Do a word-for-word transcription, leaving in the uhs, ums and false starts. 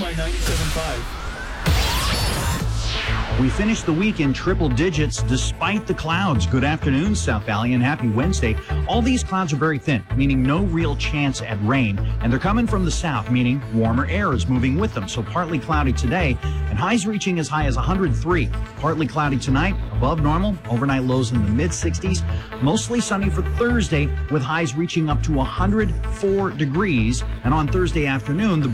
My ninety-seven point five. We finished the week in triple digits despite the clouds. Good afternoon, South Valley, and happy Wednesday. All these clouds are very thin, meaning no real chance at rain. And they're coming from the south, meaning warmer air is moving with them. So partly cloudy today, and highs reaching as high as one hundred three. Partly cloudy tonight, above normal. Overnight lows in the mid sixties. Mostly sunny for Thursday, with highs reaching up to one hundred four degrees. And on Thursday afternoon, the